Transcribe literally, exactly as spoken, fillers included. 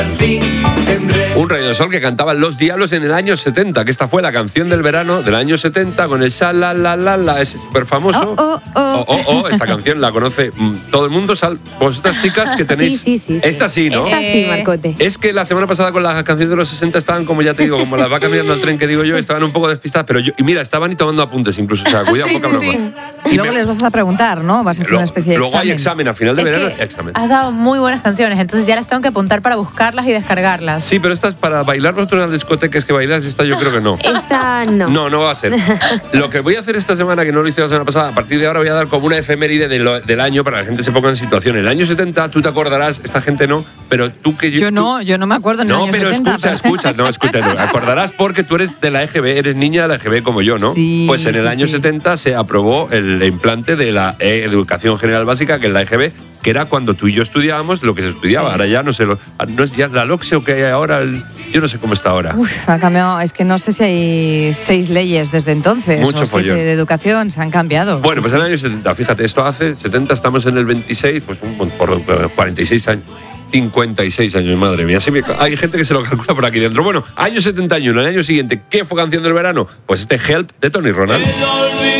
Un rayo de sol que cantaban Los Diablos en el año setenta, que esta fue la canción del verano del año setenta con el sha la la la la, es súper famoso. Oh, oh, oh. Oh, oh, oh, esta canción la conoce mm, todo el mundo, sal, vosotras chicas que tenéis. Sí, sí, sí, sí. Esta sí, ¿no? Esta sí, Marcote. Es que la semana pasada con las canciones de los sesenta estaban, como ya te digo, como las va cambiando el tren que digo yo, estaban un poco despistadas, pero yo, y mira, estaban y tomando apuntes incluso, o sea, cuidado, Sí, poca sí, broma. sí. Y luego les vas a preguntar, ¿no? Vas a hacer Luego, una especie de luego examen. hay examen, a final de Es verano, que examen. has dado muy buenas canciones, entonces ya las tengo que apuntar para buscarlas y descargarlas. Sí, pero esta es para bailar vosotros en las discotecas que bailáis, esta yo creo que no. Esta no. No, no va a ser. Lo que voy a hacer esta semana, que no lo hice la semana pasada, a partir de ahora voy a dar como una efeméride de lo- del año para que la gente se ponga en situación. El año setenta, tú te acordarás, esta gente no, pero tú que yo... Yo tú- no, yo no me acuerdo en el No, año pero setenta, escucha, pero- escucha, no, escucha, no. Acordarás porque tú eres de la E G B, eres niña de la E G B como yo, ¿no? Sí, pues en el sí, año sí. setenta se aprobó el implante de la eh, Educación General Básica, que es la E G B, que era cuando tú y yo estudiábamos lo que se estudiaba. Sí. Ahora ya no sé, lo, no es ya la LOCSE o que hay ahora, el- yo no sé cómo está ahora. Uf, ha cambiado. Es que no sé si hay seis leyes desde entonces. Mucho o siete follón. de educación, se han cambiado. Bueno, Sí, pues en el año setenta, fíjate, esto hace setenta, estamos en el veintiséis, pues un, por cuarenta y seis años. cincuenta y seis años, madre mía. Sí, me- hay gente que se lo calcula por aquí dentro. Bueno, año setenta y uno, el año siguiente, ¿qué fue canción del verano? Pues este Help de Tony Ronald.